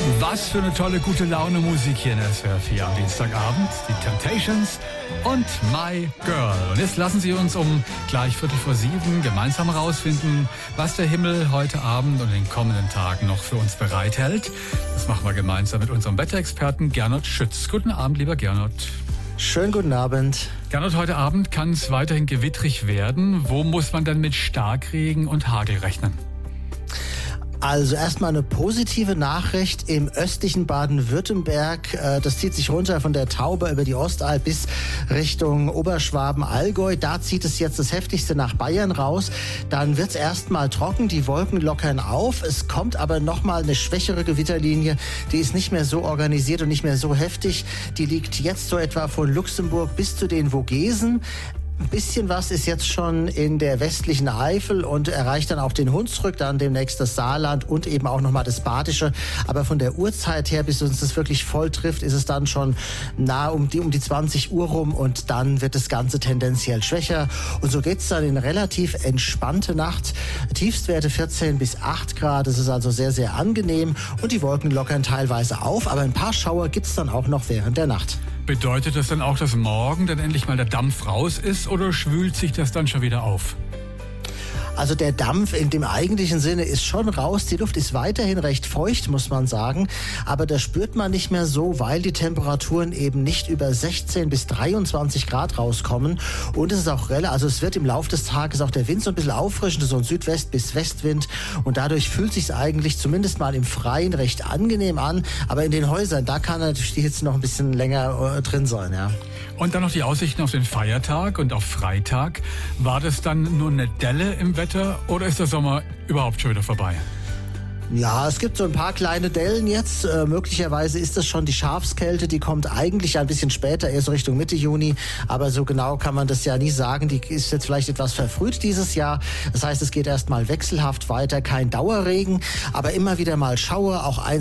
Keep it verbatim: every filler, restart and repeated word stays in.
Was für eine tolle, gute Laune Musik hier in S W R vier am Dienstagabend. Die Temptations und My Girl. Und jetzt lassen Sie uns um gleich Viertel vor sieben gemeinsam herausfinden, was der Himmel heute Abend und in den kommenden Tagen noch für uns bereithält. Das machen wir gemeinsam mit unserem Wetterexperten Gernot Schütz. Guten Abend, lieber Gernot. Schönen guten Abend. Gernot, heute Abend kann es weiterhin gewittrig werden. Wo muss man denn mit Starkregen und Hagel rechnen? Also erstmal eine positive Nachricht im östlichen Baden-Württemberg. Das zieht sich runter von der Tauber über die Ostalb bis Richtung Oberschwaben, Allgäu. Da zieht es jetzt das Heftigste nach Bayern raus. Dann wird es erstmal trocken, die Wolken lockern auf. Es kommt aber nochmal eine schwächere Gewitterlinie. Die ist nicht mehr so organisiert und nicht mehr so heftig. Die liegt jetzt so etwa von Luxemburg bis zu den Vogesen. Ein bisschen was ist jetzt schon in der westlichen Eifel und erreicht dann auch den Hunsrück, dann demnächst das Saarland und eben auch nochmal das Badische. Aber von der Uhrzeit her, bis uns das wirklich voll trifft, ist es dann schon nah um die, um die zwanzig Uhr rum und dann wird das Ganze tendenziell schwächer. Und so geht's dann in relativ entspannte Nacht. Tiefstwerte vierzehn bis acht Grad, das ist also sehr, sehr angenehm und die Wolken lockern teilweise auf, aber ein paar Schauer gibt's dann auch noch während der Nacht. Bedeutet das dann auch, dass morgen dann endlich mal der Dampf raus ist oder schwült sich das dann schon wieder auf? Also der Dampf in dem eigentlichen Sinne ist schon raus. Die Luft ist weiterhin recht feucht, muss man sagen. Aber das spürt man nicht mehr so, weil die Temperaturen eben nicht über sechzehn bis dreiundzwanzig Grad rauskommen. Und es ist auch relativ, also es wird im Laufe des Tages auch der Wind so ein bisschen auffrischen, so ein Südwest- bis Westwind. Und dadurch fühlt sich es eigentlich zumindest mal im Freien recht angenehm an. Aber in den Häusern, da kann natürlich die Hitze noch ein bisschen länger äh, drin sein, ja. Und dann noch die Aussichten auf den Feiertag und auf Freitag. War das dann nur eine Delle im Wetter oder ist der Sommer überhaupt schon wieder vorbei? Ja, es gibt so ein paar kleine Dellen jetzt. Äh, möglicherweise ist das schon die Schafskälte. Die kommt eigentlich ein bisschen später, eher so Richtung Mitte Juni. Aber so genau kann man das ja nie sagen. Die ist jetzt vielleicht etwas verfrüht dieses Jahr. Das heißt, es geht erst mal wechselhaft weiter. Kein Dauerregen, aber immer wieder mal Schauer, auch ein